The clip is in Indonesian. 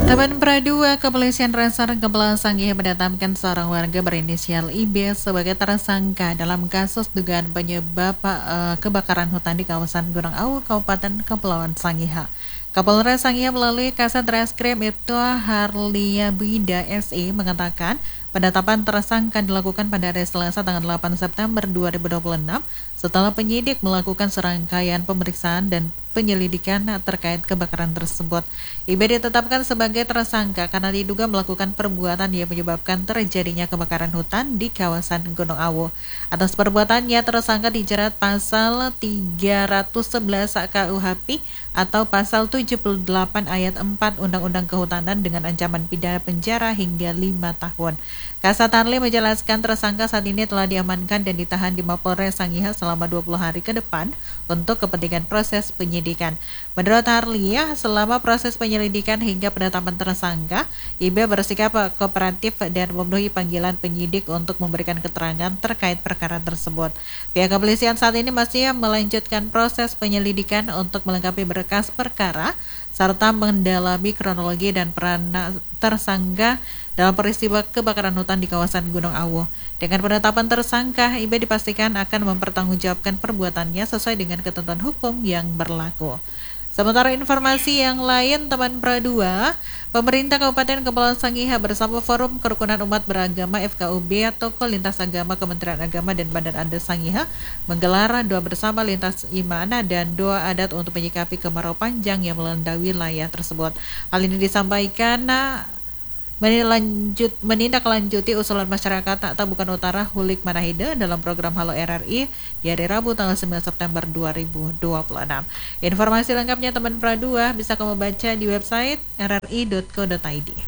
Teman Pradua, Kepolisian Resor Kepulauan Sangihe menetapkan seorang warga berinisial IB sebagai tersangka dalam kasus dugaan penyebab kebakaran hutan di kawasan Gunung Awu, Kabupaten Kepulauan Sangihe. Kapolres Sangihe melalui Kasat Reskrim Ibtu Harlia Bida SE mengatakan penetapan tersangka dilakukan pada hari Selasa tanggal 8 September 2026 setelah penyidik melakukan serangkaian pemeriksaan dan penyelidikan terkait kebakaran tersebut. IB ditetapkan sebagai tersangka karena diduga melakukan perbuatan yang menyebabkan terjadinya kebakaran hutan di kawasan Gunung Awu. Atas perbuatannya, tersangka dijerat pasal 311 KUHP atau pasal 78 ayat 4 Undang-Undang Kehutanan dengan ancaman pidana penjara hingga 5 tahun. Kasat Harli menjelaskan tersangka saat ini telah diamankan dan ditahan di Mapolres Sangihe selama 20 hari ke depan untuk kepentingan proses penyidikan. Menurut Harli, selama proses penyelidikan hingga penetapan tersangka, IB bersikap kooperatif dan memenuhi panggilan penyidik untuk memberikan keterangan terkait perkara tersebut. Pihak kepolisian saat ini masih melanjutkan proses penyelidikan untuk melengkapi berkas perkara serta mendalami kronologi dan peran tersangka dalam peristiwa kebakaran hutan di kawasan Gunung Awu. Dengan penetapan tersangka, IB dipastikan akan mempertanggungjawabkan perbuatannya sesuai dengan ketentuan hukum yang berlaku. Sementara informasi yang lain, teman Pradua, pemerintah Kabupaten Kepulauan Sangihe bersama Forum Kerukunan Umat Beragama FKUB, Tokoh Lintas Agama Kementerian Agama dan Badan Adat Sangihe menggelar doa bersama lintas iman dan doa adat untuk menyikapi kemarau panjang yang melanda wilayah tersebut. Hal ini disampaikan menindaklanjuti usulan masyarakat Tabukan Utara Hulik Manahide dalam program Halo RRI di hari Rabu tanggal 9 September 2026. Informasi lengkapnya teman Pradua bisa kamu baca di website rri.co.id.